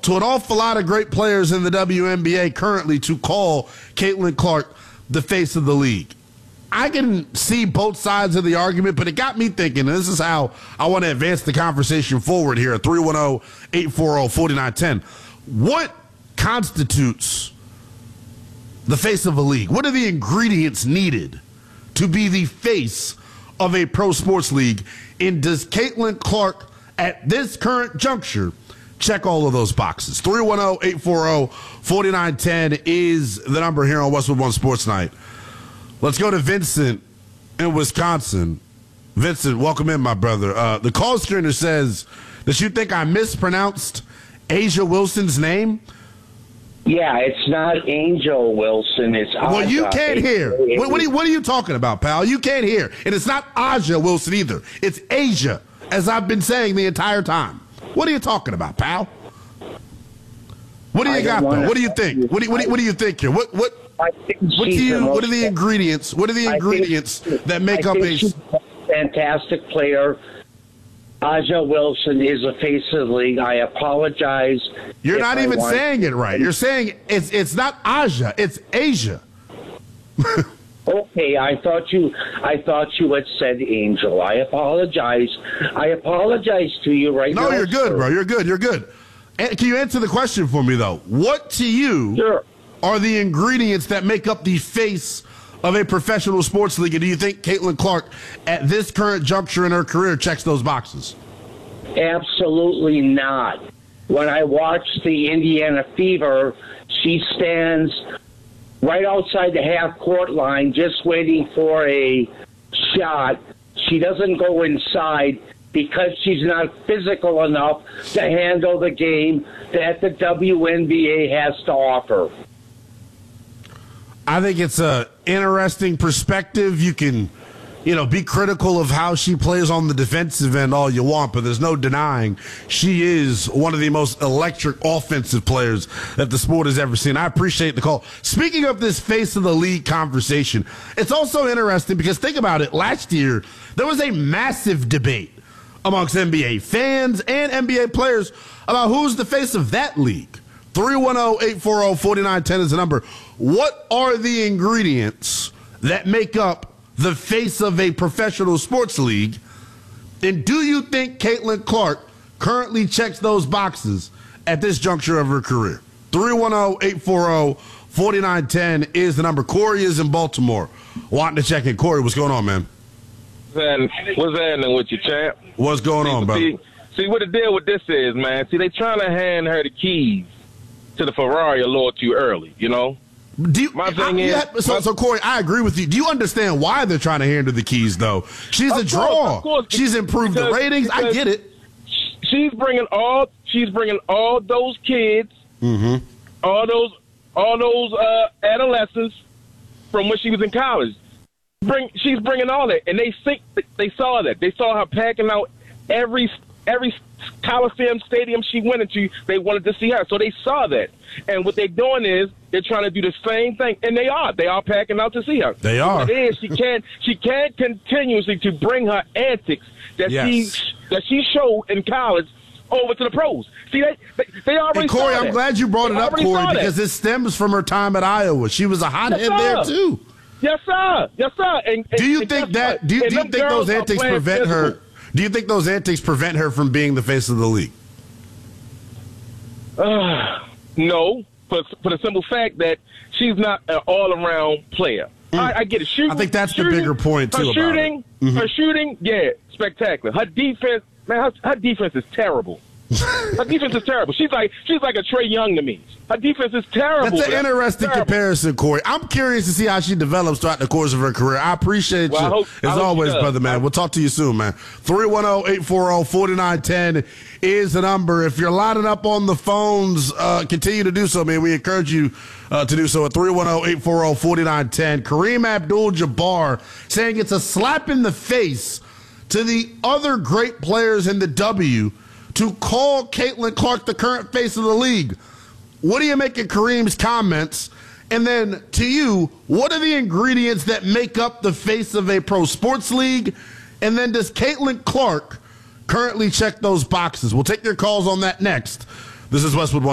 to an awful lot of great players in the WNBA currently to call Caitlin Clark the face of the league. I can see both sides of the argument, but it got me thinking, and this is how I want to advance the conversation forward here at 310-840-4910. What constitutes the face of a league? What are the ingredients needed to be the face of a pro sports league? And does Caitlin Clark, at this current juncture, check all of those boxes? 310-840-4910 is the number here on Westwood One Sports Night. Let's go to Vincent in Wisconsin. Vincent, welcome in, my brother. The call screener says that you think I mispronounced A'ja Wilson's name. Yeah, it's not Angel Wilson. It's A'ja. Well, you can't hear. What are you talking about, pal? You can't hear. And it's not A'ja Wilson either. It's A'ja, as I've been saying the entire time. What are you talking about, pal? What do you got, though? What do you think? What do you think here? What are the ingredients? What are the ingredients that make up a fantastic player? A'ja Wilson is a face of the league. I apologize. You're not even saying it right. You're saying it's not A'ja, it's A'ja. Okay, I thought you had said Angel. I apologize. I apologize to you right now. No, you're good, bro. You're good. You're good. And can you answer the question for me, though? What to you are the ingredients that make up the face of a professional sports league? And do you think Caitlin Clark, at this current juncture in her career, checks those boxes? Absolutely not. When I watch the Indiana Fever, she stands right outside the half-court line just waiting for a shot. She doesn't go inside because she's not physical enough to handle the game that the WNBA has to offer. I think it's an interesting perspective. You can, be critical of how she plays on the defensive end all you want, but there's no denying she is one of the most electric offensive players that the sport has ever seen. I appreciate the call. Speaking of this face of the league conversation, it's also interesting because think about it. Last year, there was a massive debate amongst NBA fans and NBA players about who's the face of that league. 310-840-4910 is the number. What are the ingredients that make up the face of a professional sports league? And do you think Caitlin Clark currently checks those boxes at this juncture of her career? 310-840-4910 is the number. Corey is in Baltimore wanting to check in. Corey, what's going on, man? What's happening with you, champ? What's going on, brother? See, what the deal with this is, man. See, they trying to hand her the keys to the Ferrari a little too early, So, Corey, I agree with you. Do you understand why they're trying to hand her the keys, though? She's a draw. Of course, she's improved the ratings. I get it. She's bringing all those kids, all those adolescents from when she was in college. She's bringing all that, and they saw that. They saw her packing out every Coliseum stadium she went into. They wanted to see her, so they saw that. And what they're doing is they're trying to do the same thing, and they are packing out to see her. They are. What it is, she can't continuously to bring her antics that she showed in college over to the pros. See, they already. And Corey, saw that. I'm glad you brought it up, Corey, because it stems from her time at Iowa. She was a hothead there too. Yes, sir. Yes, sir. And do you think that? Do you think those antics prevent her? Do you think those antics prevent her from being the face of the league? No, for the simple fact that she's not an all-around player. I get it. I think that's the bigger point too. Her shooting, yeah, spectacular. Her defense, man, her defense is terrible. Her defense is terrible. She's like a Trae Young to me. Her defense is terrible. That's an interesting comparison, Corey. I'm curious to see how she develops throughout the course of her career. I appreciate you as always, brother, man. We'll talk to you soon, man. 310-840-4910 is the number. If you're lining up on the phones, continue to do so, man. We encourage you to do so at 310-840-4910. Kareem Abdul-Jabbar saying it's a slap in the face to the other great players in the W to call Caitlin Clark the current face of the league. What do you make of Kareem's comments? And then to you, what are the ingredients that make up the face of a pro sports league? And then does Caitlin Clark currently check those boxes? We'll take your calls on that next. This is Westwood One.